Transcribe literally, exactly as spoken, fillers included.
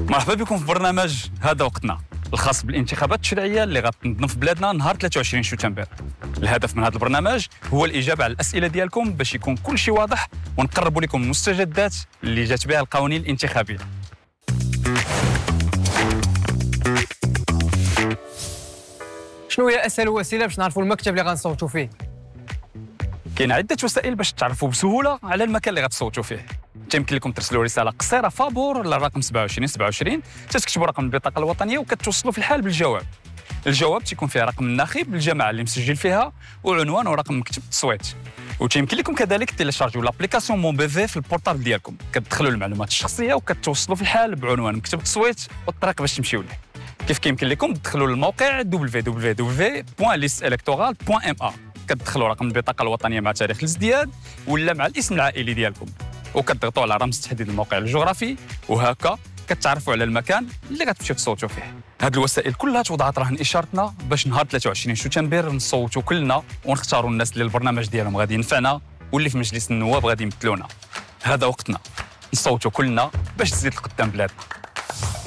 مرحبا بكم في برنامج هذا وقتنا الخاص بالانتخابات التشريعيه اللي غتنظم في بلادنا نهار ثلاثة وعشرين شتنبر. الهدف من هذا البرنامج هو الاجابه على الاسئله ديالكم باش يكون كل شيء واضح ونقربوا لكم المستجدات اللي جات بها القوانين الانتخابيه. شنو هي اسهل وسيله باش نعرفوا المكتب اللي غنصوتوا فيه؟ كاين عده وسائل باش تعرفوا بسهوله على المكان اللي غتصوتوا فيه. يمكن لكم ترسلوا رساله قصيره فابور للرقم سبعة وعشرين سبعة وعشرين، تكتبوا رقم البطاقه الوطنيه وكتوصلوا في الحال بالجواب. الجواب تيكون فيه رقم الناخب الجماعه اللي مسجل فيها وعنوان ورقم مكتب التصويت. وتيمكن لكم كذلك تيليشارجيو لابليكاسيون مون بي في في البورتال ديالكم، كتدخلوا المعلومات الشخصيه وكتوصلوا في الحال بعنوان مكتب التصويت والطريق باش تمشيو ليه. كيف كيمكن لكم تدخلوا للموقع دبليو دبليو دبليو بوان ليست الكتورال بوان ام ا، كتدخلوا رقم البطاقه الوطنيه مع تاريخ الازدياد ولا مع الاسم العائلي ديالكم، وكتضغطوا على رمز تحديد الموقع الجغرافي، وهكا كتعرفوا على المكان اللي غتمشيو تصوتوا فيه. هاد الوسائل كلها توضعت رهن اشارتنا باش نهار ثلاثة وعشرين شتنبر نصوتوا كلنا ونختاروا الناس اللي البرنامج ديالهم غادي ينفعنا واللي في مجلس النواب غادي يمثلونا. هذا وقتنا نصوتوا كلنا باش تزيد لقدام بلادنا.